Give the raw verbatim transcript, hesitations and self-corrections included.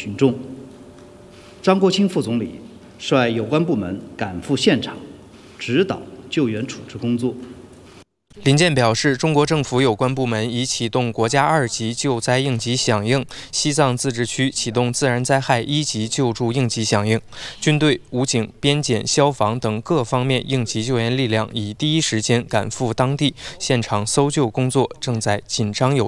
群众。张国清副总理率有关部门赶赴现场，指导救援处置工作。 林健表示，中国政府有关部门已启动国家二级救灾应急响应，西藏自治区启动自然灾害一级救助应急响应，军队、武警、边检、消防等各方面应急救援力量已第一时间赶赴当地，现场搜救工作正在紧张有